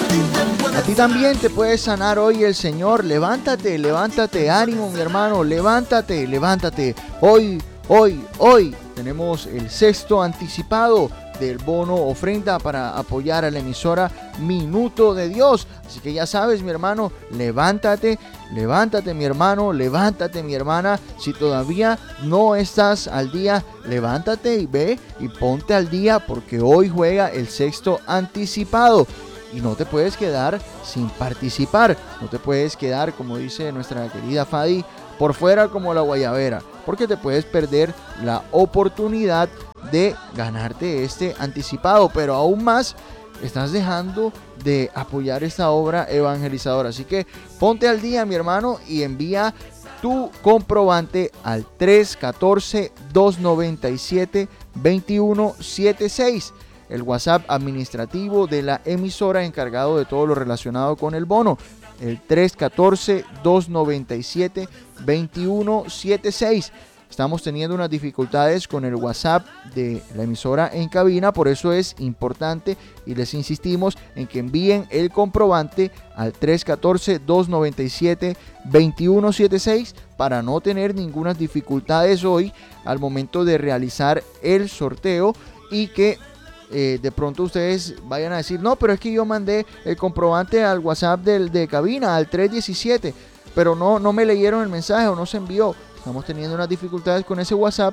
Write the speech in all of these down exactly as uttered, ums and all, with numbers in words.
A ti también te puede sanar hoy el Señor. Levántate, levántate, ánimo mi hermano, levántate, levántate. Hoy, hoy, hoy tenemos el sexto anticipado del bono ofrenda para apoyar a la emisora Minuto de Dios. Así que ya sabes mi hermano, levántate, levántate mi hermano, levántate mi hermana. Si todavía no estás al día, levántate y ve y ponte al día porque hoy juega el sexto anticipado. Y no te puedes quedar sin participar, no te puedes quedar, como dice nuestra querida Fadi, por fuera como la guayabera, porque te puedes perder la oportunidad de ganarte este anticipado, pero aún más estás dejando de apoyar esta obra evangelizadora. Así que ponte al día mi hermano y envía tu comprobante al tres uno cuatro, dos nueve siete, dos uno siete seis. El WhatsApp administrativo de la emisora encargado de todo lo relacionado con el bono, el tres uno cuatro, dos nueve siete, dos uno siete seis. Estamos teniendo unas dificultades con el WhatsApp de la emisora en cabina, por eso es importante y les insistimos en que envíen el comprobante al tres uno cuatro, dos nueve siete, dos uno siete seis para no tener ninguna dificultades hoy al momento de realizar el sorteo y que Eh, de pronto ustedes vayan a decir, no, pero es que yo mandé el comprobante al WhatsApp del, de cabina, al tres diecisiete, pero no, no me leyeron el mensaje o no se envió. Estamos teniendo unas dificultades con ese WhatsApp,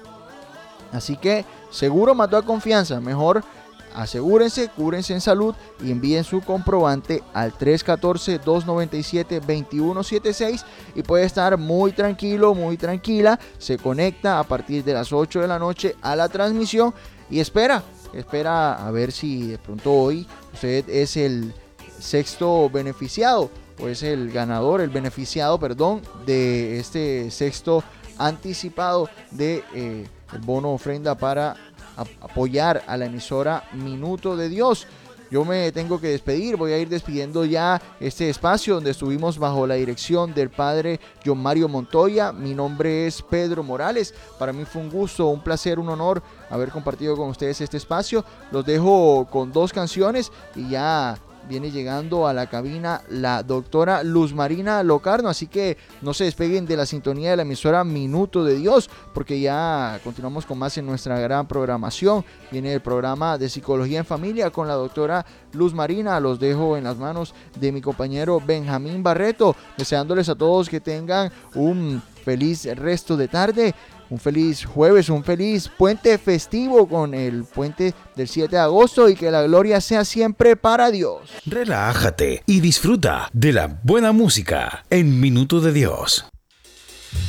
así que seguro mató a confianza. Mejor asegúrense, cúrense en salud y envíen su comprobante al tres uno cuatro, dos nueve siete, dos uno siete seis y puede estar muy tranquilo, muy tranquila. Se conecta a partir de las ocho de la noche a la transmisión y espera Espera a ver si de pronto hoy usted es el sexto beneficiado o es el ganador, el beneficiado, perdón, de este sexto anticipado de eh, el bono ofrenda para ap- apoyar a la emisora Minuto de Dios. Yo me tengo que despedir, voy a ir despidiendo ya este espacio donde estuvimos bajo la dirección del padre John Mario Montoya. Mi nombre es Pedro Morales, para mí fue un gusto, un placer, un honor haber compartido con ustedes este espacio. Los dejo con dos canciones y ya viene llegando a la cabina la doctora Luz Marina Locarno, así que no se despeguen de la sintonía de la emisora Minuto de Dios, porque ya continuamos con más en nuestra gran programación. Viene el programa de Psicología en Familia con la doctora Luz Marina. Los dejo en las manos de mi compañero Benjamín Barreto, deseándoles a todos que tengan un feliz resto de tarde, un feliz jueves, un feliz puente festivo con el puente del siete de agosto y que la gloria sea siempre para Dios. Relájate y disfruta de la buena música en Minuto de Dios.